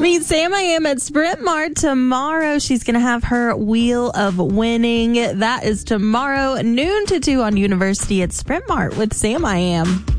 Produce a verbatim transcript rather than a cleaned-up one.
Meet Sam I Am at Sprint Mart tomorrow. She's going to have her Wheel of Winning. That is tomorrow, noon to two on University at Sprint Mart with Sam I Am.